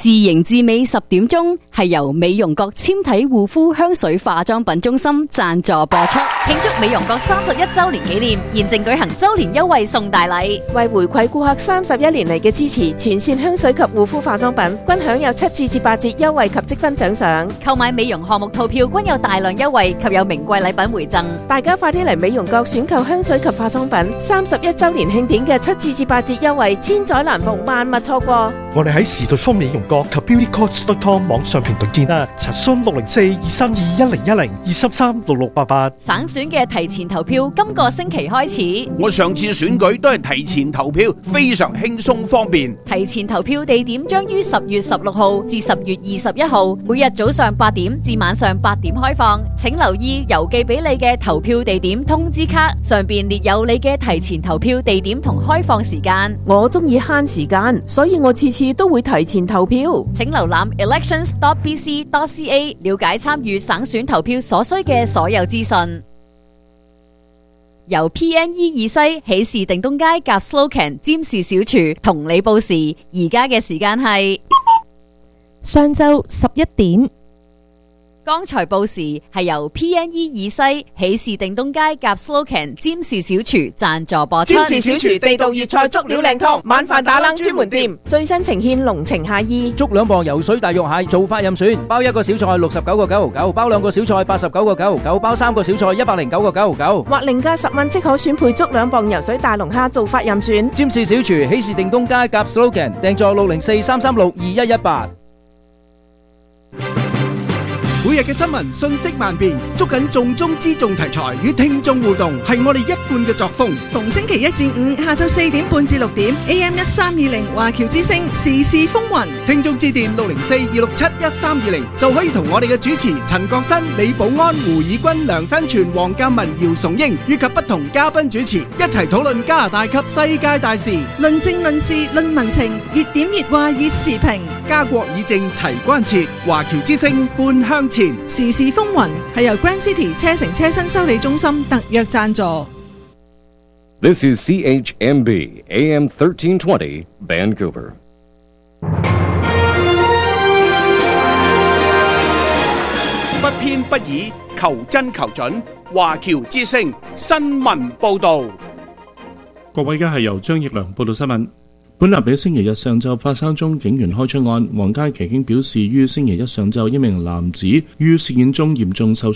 自型自美10點鐘係由美容閣纖體護膚香水化妝品中心贊助播出，慶祝美容閣31周年紀念，現正舉行周年優惠送大禮， 為回饋顧客31年嚟嘅支持，全線香水及護膚化妝品均享有7至8折優惠及積分獎賞。 購買美容項目套票均有大量優惠及有名貴禮品回贈。 大家快啲嚟美容閣選購香水及化妝品，31周年慶典嘅7至8折優惠，千載難逢，萬勿錯過。 我哋喺時代豐美容閣及 beautycoach.com 網上平台見啦，查詢604-232-1010、233-6688。 省選嘅提前投票今個星期開始。 我上次選舉都係提前投票，非常輕鬆方便。 提前投票地點將於10月16號至10月21號，每日早上8點至晚上8點開放。請留意郵寄俾你嘅投票地點通知卡，上邊列有你嘅提前投票地點同開放時間。 我中意慳時間，所以我次次都會提前投票。 請瀏覽 elections.bc.ca 了解參與省選投票所需嘅所有資訊。由 PNE 二西喜事定東街夾 Slocan 占士小廚同你報時，而家嘅時間係上晝11點。 剛才報時係由 PNE 二西喜事定東街夾 Slocan 占士小廚贊助播出。 占士小廚地道粵菜足料靚湯，晚飯打冷專門店，最新呈現濃情夏意。 粥2磅游水大肉蟹，做法任選，包1個小菜69個9毫9，包2個小菜89個9毫9，包3個小菜109個9毫9， 或另加10蚊即可選配粥2磅游水大龍蝦，做法任選。 占士小廚喜事定東街夾 Slogan， 訂座604-336-2118。 每日嘅新聞信息萬變，捉緊重中之重題材，與聽眾互動，係我哋一貫嘅作風。 逢星期1至5下晝4點半至6點 AM1320 華僑之聲時事風雲， 聽眾致電604-267-1320就可以同我哋嘅主持陳國新、李寶安、胡以軍、梁新全、黃鑑文、姚崇英以及不同嘉賓主持一齊討論加拿大及世界大事， 論政論事論民情，熱點熱話熱時評， 家國以正齊關切，華僑之聲半向前。 時事風雲係由 Grand City 車城車身修理中心特約贊助。 This is CHMB AM 1320 Vancouver。 不偏不倚，求真求準，華僑之聲新聞報導。 各位，而家係由張奕良報道新聞。本立喺星期日上晝發生宗警員開槍案，皇家騎警表示，於星期一上晝一名男子於事件中嚴重受傷。